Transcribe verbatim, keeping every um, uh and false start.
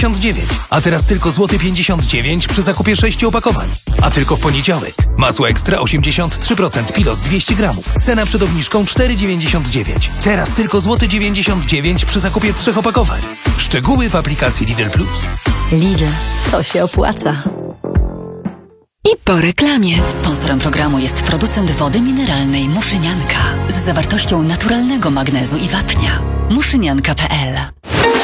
dziewięć. A teraz tylko złoty pięćdziesiąt dziewięć przy zakupie sześciu opakowań. A tylko w poniedziałek. Masło ekstra osiemdziesiąt trzy procent Pilos dwieście gramów. Cena przed obniżką cztery dziewięćdziesiąt dziewięć. Teraz tylko złoty dziewięćdziesiąt dziewięć przy zakupie trzech opakowań. Szczegóły w aplikacji Lidl Plus. Lidl, to się opłaca. I po reklamie. Sponsorem programu jest producent wody mineralnej Muszynianka z zawartością naturalnego magnezu i wapnia. muszynianka kropka p l